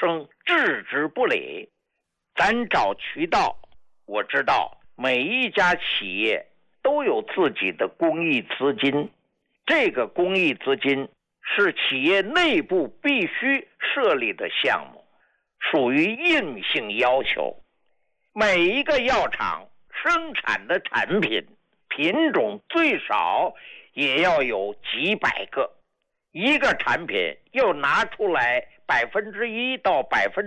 生置之不理。咱找渠道，我知道每一家企业都有自己的公益资金，这个公益资金是企业内部必须设立的项目，属于硬性要求。每一个药厂生产的产品品种最少也要有几百个，一个产品又拿出来1%到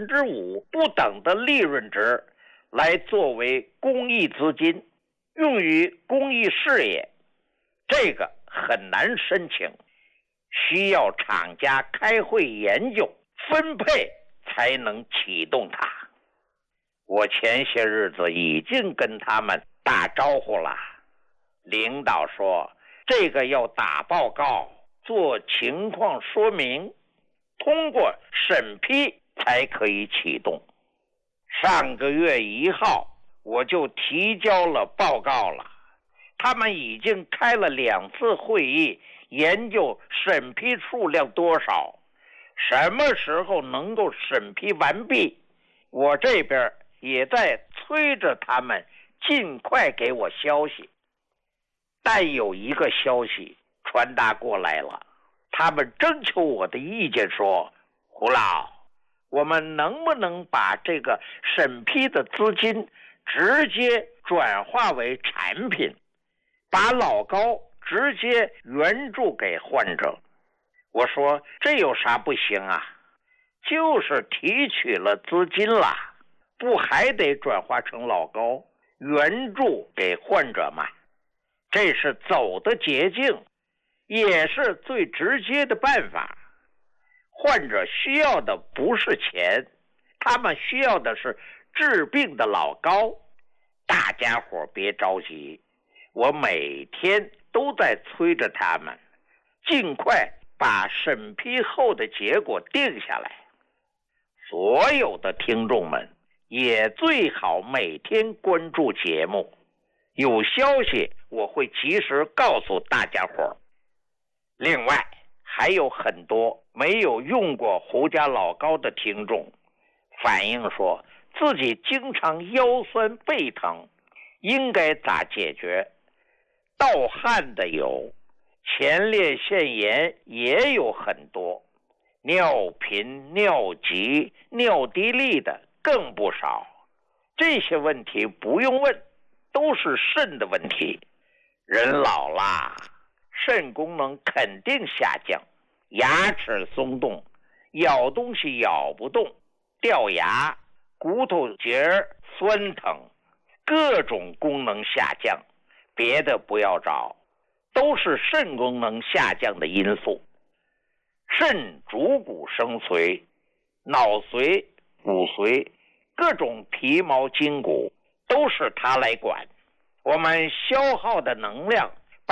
5%不等的利润值来作为公益资金，用于公益事业，这个很难申请，需要厂家开会研究分配才能启动它。我前些日子已经跟他们打招呼了，领导说这个要打报告，做情况说明，通过审批才可以启动。上个月1号我就提交了报告了，他们已经开了2次会议，研究审批数量多少，什么时候能够审批完毕。我这边也在催着他们尽快给我消息。但有一个消息传达过来了，他们征求我的意见说，胡老，我们能不能把这个审批的资金直接转化为产品，把老高直接援助给患者。我说这有啥不行啊，就是提取了资金了，不还得转化成老高援助给患者吗？这是走的捷径，也是最直接的办法。患者需要的不是钱，他们需要的是治病的老高。大家伙别着急，我每天都在催着他们尽快把审批后的结果定下来。所有的听众们也最好每天关注节目，有消息我会及时告诉大家伙。另外还有很多没有用过胡家老高的听众反映说自己经常腰酸背疼，应该咋解决？盗汗的有，前列腺炎也有很多，尿频、尿急、尿滴沥的更不少。这些问题不用问，都是肾的问题。人老啦，肾功能肯定下降，牙齿松动，咬东西咬不动，掉牙，骨头节酸疼，各种功能下降，别的不要找，都是肾功能下降的因素。肾主骨生髓，脑髓、骨髓，各种皮毛筋骨都是它来管。我们消耗的能量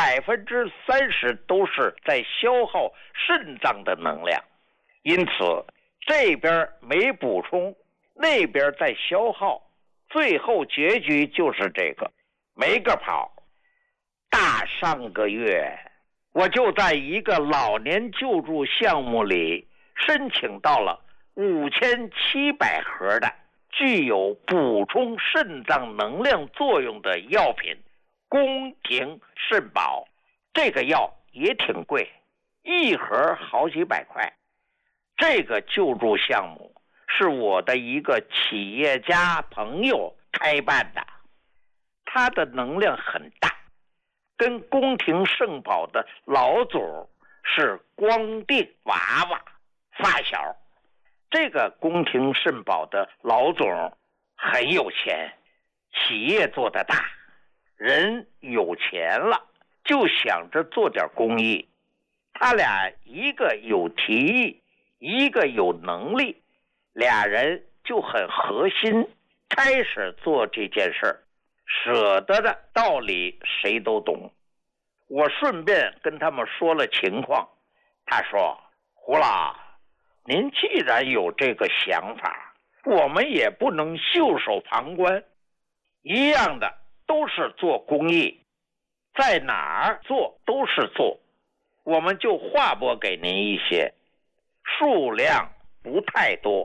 30%都是在消耗肾脏的能量，因此这边没补充，那边在消耗，最后结局就是这个，没个跑。大上个月我就在一个老年救助项目里申请到了5700盒的具有补充肾脏能量作用的药品宫廷肾宝。这个药也挺贵，一盒好几百块。这个救助项目是我的一个企业家朋友开办的，他的能量很大，跟宫廷肾宝的老祖是光腚娃娃发小。这个宫廷肾宝的老总很有钱，企业做得大，人有钱了就想着做点公益。他俩一个有提议，一个有能力，俩人就很核心，开始做这件事儿。舍得的道理谁都懂。我顺便跟他们说了情况，他说，胡老，您既然有这个想法，我们也不能袖手旁观，一样的都是做公益，在哪儿做都是做，我们就划拨给您一些，数量不太多，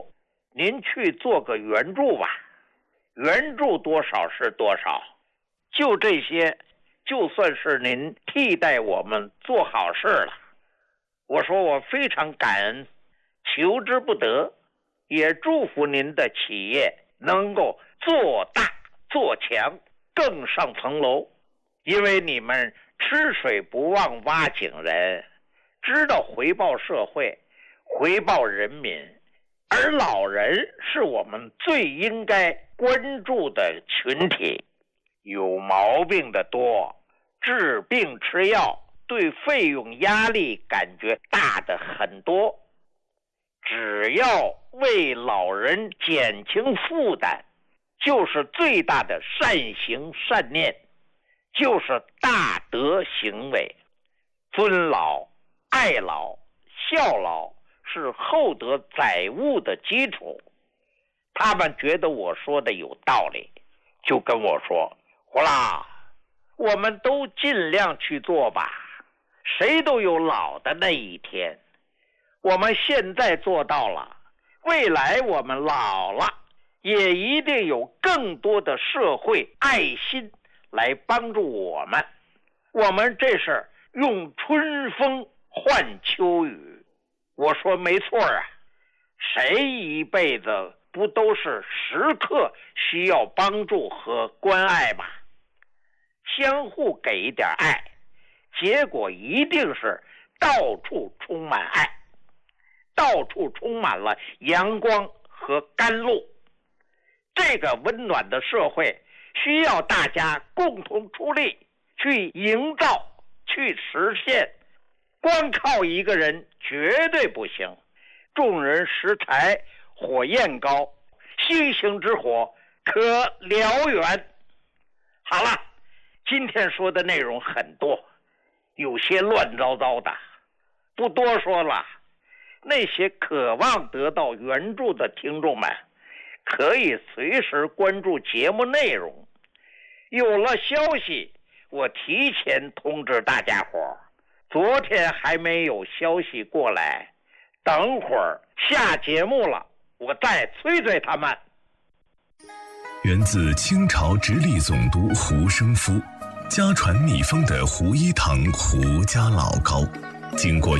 您去做个援助吧，援助多少是多少，就这些，就算是您替代我们做好事了。我说我非常感恩，求之不得，也祝福您的企业能够做大做强，更上层楼。因为你们吃水不忘挖井人，知道回报社会，回报人民，而老人是我们最应该关注的群体。有毛病的多，治病吃药，对费用压力感觉大的很多。只要为老人减轻负担，就是最大的善行善念，就是大德行为。尊老、爱老、孝老是厚德载物的基础。他们觉得我说的有道理，就跟我说，胡老，我们都尽量去做吧，谁都有老的那一天。我们现在做到了，未来我们老了，也一定有更多的社会爱心来帮助我们。我们这是用春风换秋雨。我说没错啊，谁一辈子不都是时刻需要帮助和关爱吗？相互给一点爱，结果一定是到处充满爱，到处充满了阳光和甘露。这个温暖的社会需要大家共同出力去营造，去实现。光靠一个人绝对不行，众人拾柴火焰高，星星之火可燎原。好了，今天说的内容很多，有些乱糟糟的，不多说了。那些渴望得到援助的听众们，可以随时关注节目内容。有了消息，我提前通知大家伙。昨天还没有消息过来，等会儿下节目了，我再催催他们。 源自清朝直隶总督胡生夫，家传秘方的胡一堂胡家老膏，经过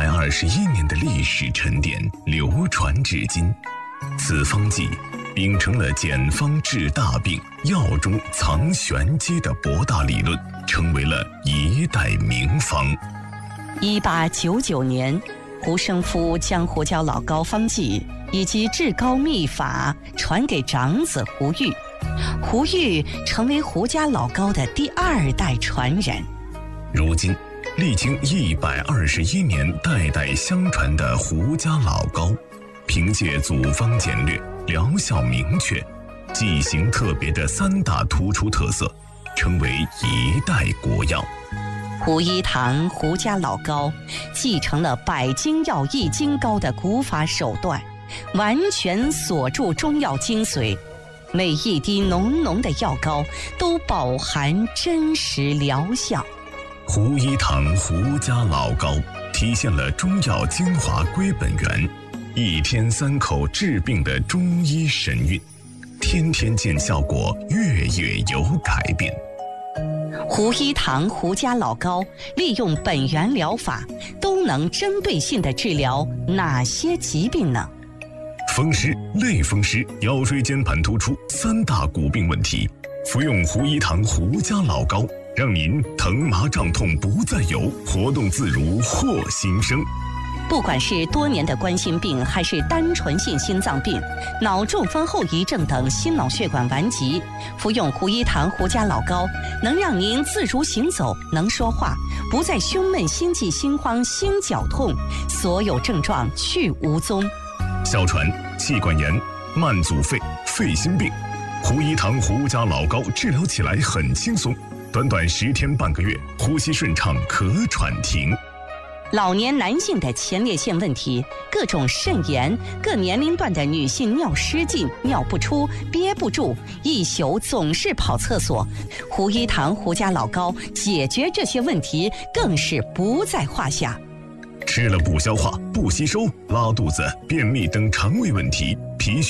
121年的历史沉淀，流传至今。此方剂秉承了简方治大病、药中藏玄机的博大理论，成为了一代名方。 1899年，胡生夫将胡椒老膏方剂以及治膏秘法传给长子胡玉，胡玉成为胡家老膏的第2代传人。 如今，历经121年代代相传的胡家老膏，凭借组方简略、疗效明确、剂型特别的3大突出特色，成为一代国药。 胡一堂胡家老膏继承了百金药易筋膏的古法手段，完全锁住中药精髓，每一滴浓浓的药膏都饱含真实疗效。 胡一堂胡家老膏体现了中药精华归本源，1天3口治病的中医神韵，天天见效果，月月有改变。 胡一堂胡家老膏利用本源疗法，都能针对性地治疗哪些疾病呢？ 风湿、类风湿、腰椎间盘突出3大骨病问题，服用胡一堂胡家老膏，让您疼麻胀痛不再有，活动自如获新生。 不管是多年的冠心病，还是单纯性心脏病、脑中风后遗症等心脑血管顽疾，服用胡一堂胡家老膏，能让您自如行走，能说话，不再胸闷、心悸、心慌、心绞痛，所有症状去无踪。 哮喘、气管炎、慢阻肺、肺心病，胡一堂胡家老膏治疗起来很轻松，短短10天半个月，呼吸顺畅，咳喘停。 老年男性的前列腺问题，各种肾炎，各年龄段的女性尿失禁、尿不出、憋不住，一宿总是跑厕所，胡一堂胡家老膏解决这些问题更是不在话下。 吃了不消化、不吸收、拉肚子、便秘等肠胃问题， 皮